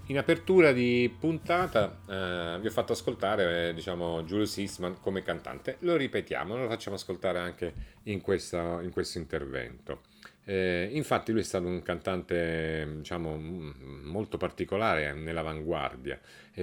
In apertura di puntata vi ho fatto ascoltare Julius Eastman come cantante, lo ripetiamo, lo facciamo ascoltare anche in questo intervento. Infatti lui è stato un cantante molto particolare nell'avanguardia.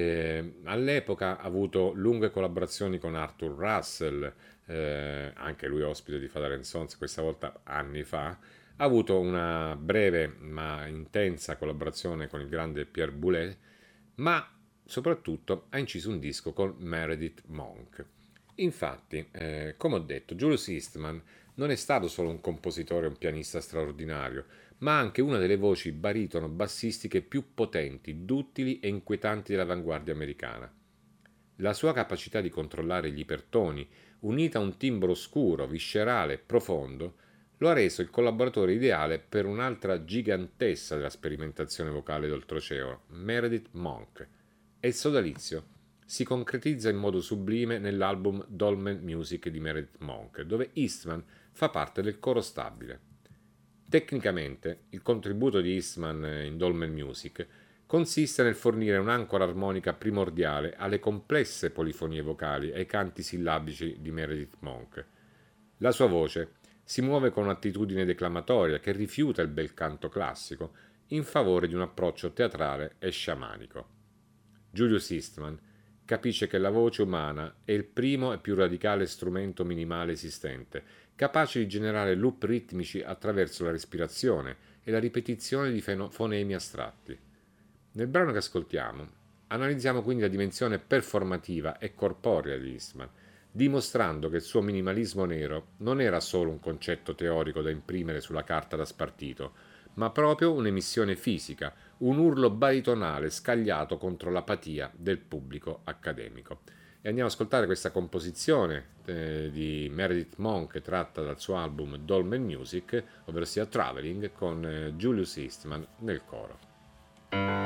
All'epoca ha avuto lunghe collaborazioni con Arthur Russell, anche lui ospite di Father and Sons, questa volta anni fa. Ha avuto una breve ma intensa collaborazione con il grande Pierre Boulez, ma soprattutto ha inciso un disco con Meredith Monk. Infatti, come ho detto, Julius Eastman non è stato solo un compositore e un pianista straordinario, ma anche una delle voci baritono bassistiche più potenti, duttili e inquietanti dell'avanguardia americana. La sua capacità di controllare gli ipertoni, unita a un timbro scuro, viscerale e profondo, lo ha reso il collaboratore ideale per un'altra gigantessa della sperimentazione vocale d'oltreoceano, Meredith Monk, e il sodalizio si concretizza in modo sublime nell'album Dolmen Music di Meredith Monk, dove Eastman fa parte del coro stabile. Tecnicamente, il contributo di Eastman in Dolmen Music consiste nel fornire un'ancora armonica primordiale alle complesse polifonie vocali e ai canti sillabici di Meredith Monk. La sua voce si muove con un'attitudine declamatoria che rifiuta il bel canto classico in favore di un approccio teatrale e sciamanico. Julius Eastman capisce che la voce umana è il primo e più radicale strumento minimale esistente, capace di generare loop ritmici attraverso la respirazione e la ripetizione di fonemi astratti. Nel brano che ascoltiamo, analizziamo quindi la dimensione performativa e corporea di Eastman, dimostrando che il suo minimalismo nero non era solo un concetto teorico da imprimere sulla carta da spartito, ma proprio un'emissione fisica, un urlo baritonale scagliato contro l'apatia del pubblico accademico. E andiamo ad ascoltare questa composizione di Meredith Monk tratta dal suo album Dolmen Music, ovvero sia Traveling, con Julius Eastman nel coro.